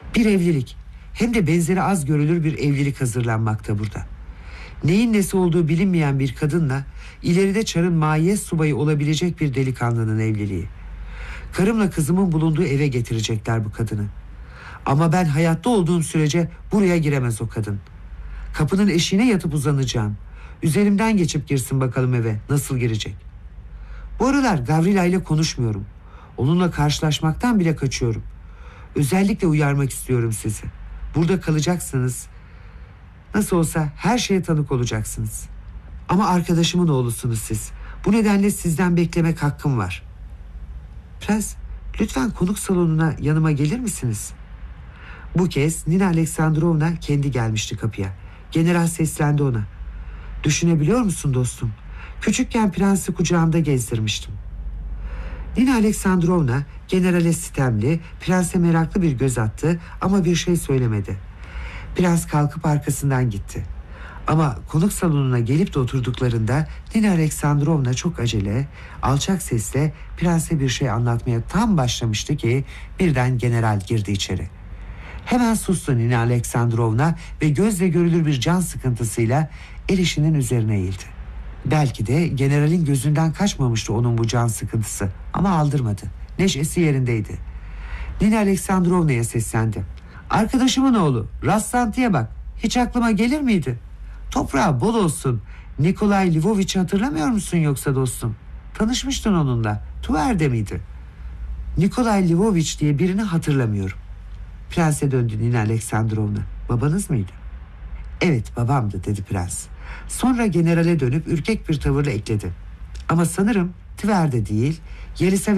Bir evlilik, hem de benzeri az görülür bir evlilik hazırlanmakta burada. Neyin nesi olduğu bilinmeyen bir kadınla ileride Çar'ın maiyet subayı olabilecek bir delikanlının evliliği. Karımla kızımın bulunduğu eve getirecekler bu kadını. Ama ben hayatta olduğum sürece buraya giremez o kadın. Kapının eşiğine yatıp uzanacağım. Üzerimden geçip girsin bakalım eve, nasıl girecek. Bu aralar Gavrila ile konuşmuyorum. Onunla karşılaşmaktan bile kaçıyorum. Özellikle uyarmak istiyorum sizi. Burada kalacaksınız. Nasıl olsa her şeye tanık olacaksınız. Ama arkadaşımın oğlusunuz siz. Bu nedenle sizden beklemek hakkım var. Prens, lütfen konuk salonuna yanıma gelir misiniz? Bu kez Nina Aleksandrovna kendi gelmişti kapıya. General seslendi ona. Düşünebiliyor musun dostum? Küçükken prensi kucağımda gezdirmiştim. Nina Aleksandrovna generale sitemli, prense meraklı bir göz attı ama bir şey söylemedi. Prens kalkıp arkasından gitti. Ama konuk salonuna gelip de oturduklarında Nina Aleksandrovna çok acele, alçak sesle prense bir şey anlatmaya tam başlamıştı ki birden general girdi içeri. Hemen sustu Nina Aleksandrovna ve gözle görülür bir can sıkıntısıyla el işinin üzerine eğildi. Belki de generalin gözünden kaçmamıştı onun bu can sıkıntısı ama aldırmadı. Neşesi yerindeydi. Nina Aleksandrovna'ya seslendi. Arkadaşımın oğlu, rastlantıya bak. Hiç aklıma gelir miydi? Toprağı bol olsun. Nikolay Lvovich'i hatırlamıyor musun yoksa dostum? Tanışmıştın onunla. Tuverde miydi? Nikolay Lvovich diye birini hatırlamıyorum. Prense döndü Nina Aleksandrovna. Babanız mıydı? Evet, babamdı dedi prens. Sonra generale dönüp ürkek bir tavırla ekledi. Ama sanırım Tver'de değil, Yelizaveta